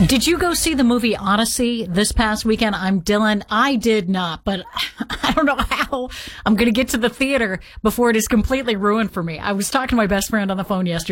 Did you go see the movie Odyssey this past weekend? I'm Dylan. I did not, but I don't know how I'm going to get to the theater before it is completely ruined for me. I was talking to my best friend on the phone yesterday.